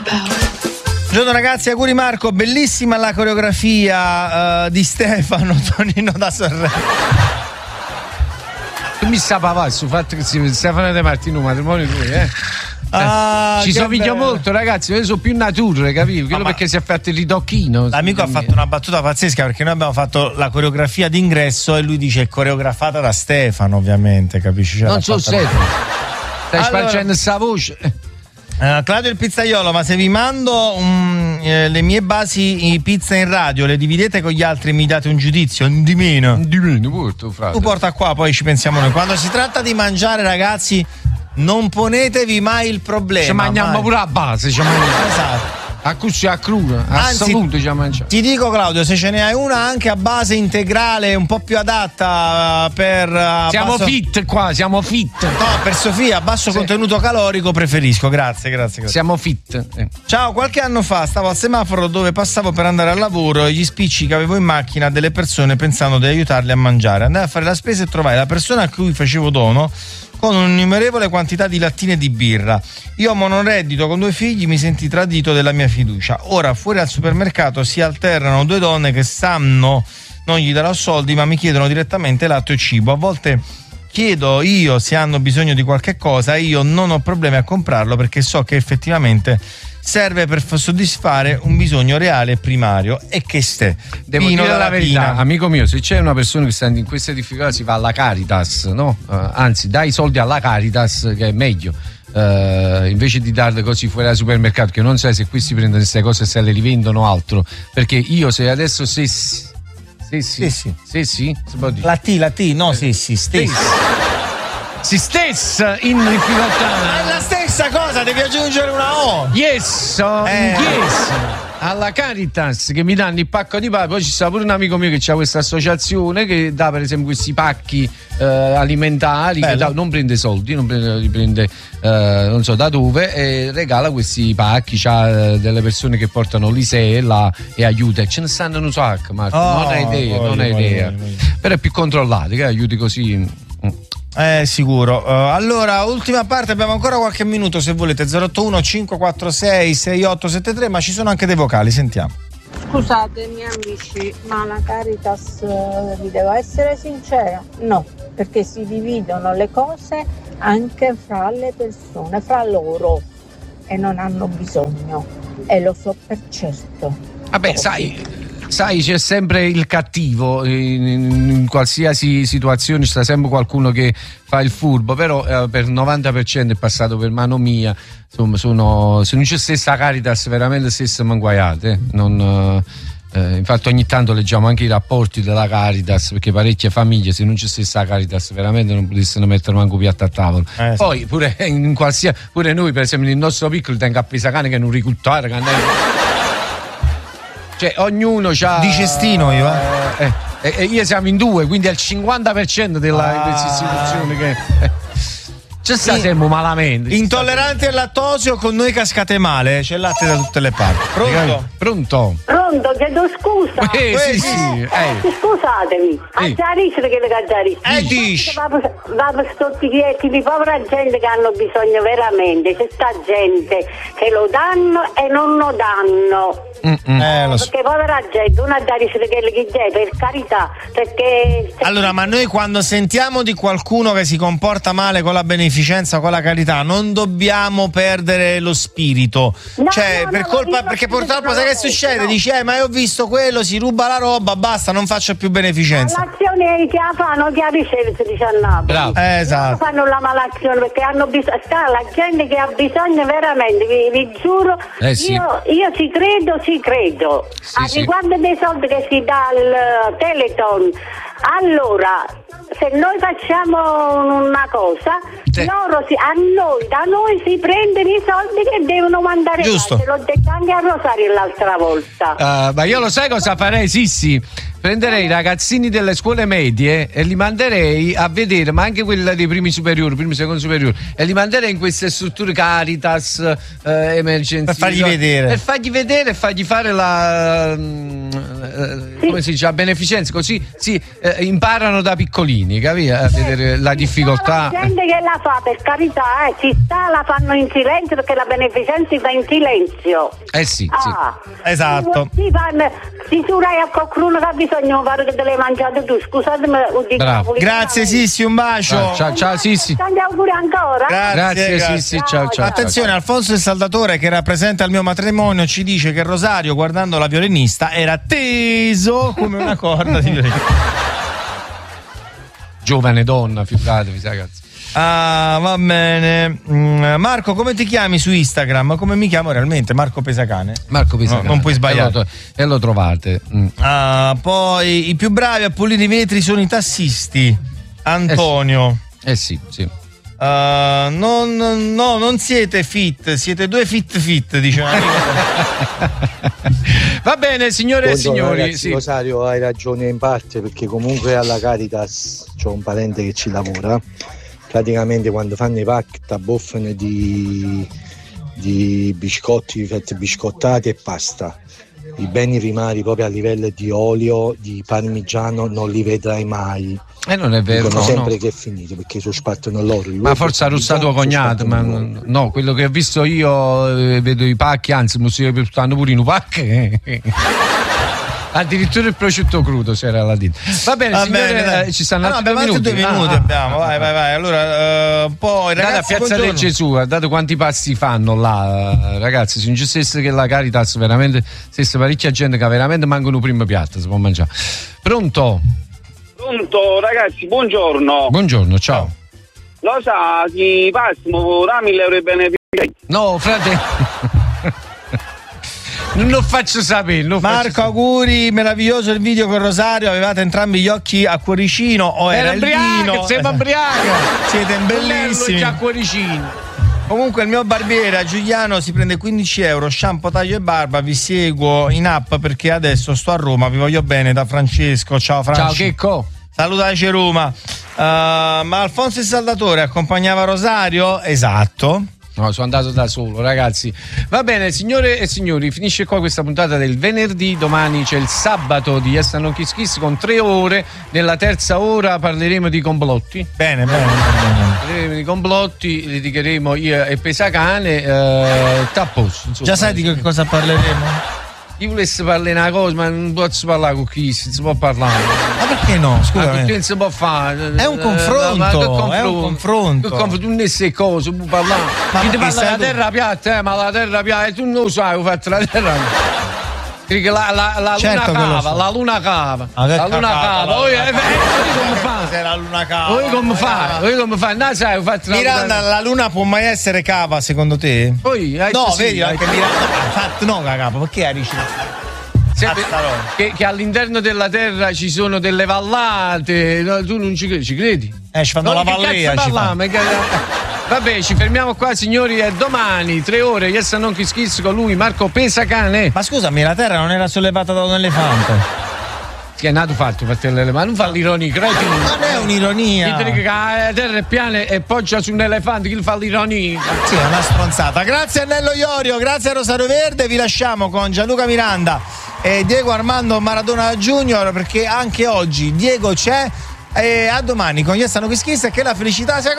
Buongiorno ragazzi, auguri Marco, bellissima la coreografia di Stefano Tonino da Sanremo. Mi sapeva sul fatto che Stefano De Martino matrimonio lui, ci somiglia molto, ragazzi. Io sono più nature, capivo? Quello perché si è fatto il ridocchino. L'amico ha fatto una battuta pazzesca, perché noi abbiamo fatto la coreografia d'ingresso e lui dice è coreografata da Stefano, ovviamente, capisci? Non so Stefano. Stai spargendo sta voce. Claudio il pizzaiolo, ma se vi mando le mie basi pizza in radio, le dividete con gli altri e mi date un giudizio? Di meno. Porto, frate. Tu porta qua, poi ci pensiamo noi. Quando si tratta di mangiare, ragazzi, non ponetevi mai il problema. Ci mangiamo pure a base, esatto. A così a cruda, assoluto ci mangiamo. Ti dico Claudio, se ce ne hai una anche a base integrale, un po' più adatta per siamo fit qua, siamo fit. No, per Sofia, a basso contenuto calorico preferisco. Grazie. Siamo fit. Ciao, qualche anno fa stavo al semaforo dove passavo per andare al lavoro e gli spicci che avevo in macchina delle persone pensando di aiutarli a mangiare. Andai a fare la spesa e trovai la persona a cui facevo dono con un'innumerevole quantità di lattine di birra. Io, monoreddito con 2 figli, mi sentii tradito della mia fiducia. Ora fuori al supermercato si alternano 2 donne che sanno non gli darò soldi, ma mi chiedono direttamente latte e cibo. A volte chiedo io se hanno bisogno di qualche cosa e io non ho problemi a comprarlo perché so che effettivamente serve per soddisfare un bisogno reale e primario. E che devo dire la verità, amico mio, se c'è una persona che sta in queste difficoltà si va alla Caritas, no? Anzi, dai i soldi alla Caritas, che è meglio. Invece di darle così fuori al supermercato, che non sai se questi prendono queste cose e se le rivendono altro, perché io se adesso si può dire? La T, no, si stessa in difficoltà. È la stessa cosa, devi aggiungere una O. Yes. Alla Caritas che mi danno il pacco di pane. Poi ci sta pure un amico mio che ha questa associazione che dà per esempio questi pacchi alimentari, che non prende soldi, li prende non so da dove, e regala questi pacchi. C'ha delle persone che portano l'ISEE e aiuta, e ce ne stanno un sacco, Marco. Non hai idea. Però è più controllato, che aiuti così. Sicuro. Allora, ultima parte, abbiamo ancora qualche minuto se volete. 081 546 6873, ma ci sono anche dei vocali, sentiamo. Scusatemi amici, ma la Caritas, vi devo essere sincera, no, perché si dividono le cose anche fra le persone, fra loro, e non hanno bisogno, e lo so per certo. Vabbè, sai, c'è sempre il cattivo, in qualsiasi situazione c'è sempre qualcuno che fa il furbo, però per il 90% è passato per mano mia. Insomma, se non c'è stessa Caritas, veramente stesse manguaiate. Infatti ogni tanto leggiamo anche i rapporti della Caritas, perché parecchie famiglie, se non c'è stessa Caritas, veramente non potessero mettere manco piatto a tavolo. Poi pure pure noi, per esempio, nel nostro piccolo tengo appesa cane che non ricuttare, cioè ognuno c'ha di cestino io e io siamo in 2, quindi è il 50% della istituzione che ci sta sempre malamente. Intolleranti al lattosio, con noi cascate male, c'è il latte da tutte le parti. Pronto, chiedo scusa. Scusatemi, a chiarissimo che le dici. Va per sti di povera gente che hanno bisogno veramente. C'è sta gente che lo danno e non lo danno. Lo so. Perché povera gente, una dare che per carità, perché allora, ma noi quando sentiamo di qualcuno che si comporta male con la beneficenza, con la carità, non dobbiamo perdere lo spirito, perché purtroppo sai che succede? Dici ma io ho visto quello, si ruba la roba, basta, non faccio più beneficenza. L'azione che fanno, che si dice a Napoli. Bravo. Esatto. Fanno la malazione perché hanno bisogno, la gente che ha bisogno veramente, vi giuro, io ci credo. Riguardo dei soldi che si dà al Teleton, allora se noi facciamo una cosa, da noi si prendono i soldi che devono mandare. Giusto. Là, te l'ho detto anche a Rosario l'altra volta. Ma io lo sai cosa farei, Sissi? Prenderei i ragazzini delle scuole medie e li manderei a vedere, ma anche quelli dei primi secondi superiori, e li manderei in queste strutture Caritas, emergenziali, per fargli vedere e fargli fare come si dice, a beneficenza, così si imparano da piccolini, capì? A vedere la difficoltà. La gente che la fa, per carità, ci sta, la fanno in silenzio, perché la beneficenza si fa in silenzio. Sì. Esatto. Si giurai a qualcuno che ha bisogno, pare che te l'hai mangiato tu, scusatemi. Grazie Sissi, un bacio. Ciao Sissi. Tanti auguri ancora. Grazie. Sissi, ciao. Attenzione, Alfonso il Saldatore, che era presente al mio matrimonio, ci dice che Rosario, guardando la violinista, era teso come una corda di violino. Giovane donna, figuratevi ragazzi. Va bene. Marco, come ti chiami su Instagram? Come mi chiamo realmente? Marco Pesacane. Marco Pesacane. No, non puoi sbagliare. E lo trovate. Poi i più bravi a pulire i vetri sono i tassisti. Antonio. Sì. Non siete fit, siete due fit, dice un amico. Va bene, signore e signori. Ragazzi, Rosario, hai ragione in parte, perché comunque alla Caritas c'ho un parente che ci lavora. Praticamente quando fanno i pack t'abboffano di biscotti, fette biscottati e pasta. I beni primari proprio a livello di olio, di parmigiano non li vedrai mai. Non è vero. Dicono sempre che è finito, perché sono spartono loro. Ma forse ha russato cognato, ma no, quello che ho visto io, vedo i pacchi, anzi mi si portando pure in un pacco. Addirittura il prosciutto crudo c'era alla ditta. Va bene, signore, ci stanno altri 2 minuti. 2 minuti abbiamo, vai. Allora, poi ragazzi, a Piazza del Gesù, guardate quanti passi fanno là, ragazzi. Se non ci stesse che la Caritas, veramente, stesse parecchia gente che veramente mancano primo piatto, si può mangiare. Pronto, ragazzi, buongiorno. Buongiorno, ciao. Lo sa, chi passimo da 1.000 euro di benefici? No, frate. Non lo faccio sapere. Marco, auguri, meraviglioso il video con Rosario. Avevate entrambi gli occhi a cuoricino o era il vino? Siamo ubriaca. Siete bellissimi. A cuoricino. Comunque il mio barbiere a Giuliano si prende 15 euro, shampoo, taglio e barba. Vi seguo in app perché adesso sto a Roma. Vi voglio bene, da Francesco. Ciao Francesco. Ciao Checco. Salutaci Roma. Ma Alfonso il Saldatore accompagnava Rosario? Esatto. No, sono andato da solo, ragazzi. Va bene, signore e signori, finisce qua questa puntata del venerdì. Domani c'è il sabato di Yes and No Kiss Kiss con 3 ore. Nella terza ora parleremo di complotti. Bene. Parleremo di complotti, litigheremo io e Pesacane. Tappos. Già sai di che cosa parleremo? Io volessi parlare una cosa, ma non posso parlare con chi, non si può parlare. Ma perché no? Scusa. Non si può fare. È un confronto. È un confronto. Tu non sei cosa, puoi parlare. Ma ti parla della terra piatta, ma la terra piatta, tu non lo sai, ho fatto la terra. La certo luna cava, la luna cava. La luna cava. Poi come fa? Se la luna cava. Poi come fa? No, sai, ho fatto Miranda, la luna può mai essere cava secondo te? Poi no, vedi anche Miranda ha fatto no cava, perché ha riuscito? Che all'interno della terra ci sono delle vallate, no, tu non ci credi? Ci fanno la vallea. Vabbè, ci fermiamo qua, signori, e domani 3 ore Yes and No Kiss Kiss con lui, Marco Pesacane. Ma scusami, la terra non era sollevata da un elefante? Che è nato fatto per l'elefante, ma non fa l'ironia, cretino. Non è un'ironia. Chi dice che la terra è piana e poggia su un elefante, chi fa l'ironia? Sì, è una stronzata. Grazie a Nello Iorio, grazie a Rosario Verde, vi lasciamo con Gianluca Miranda e Diego Armando Maradona Junior, perché anche oggi Diego c'è. E a domani con Yes and No Kiss Kiss, e che la felicità sia con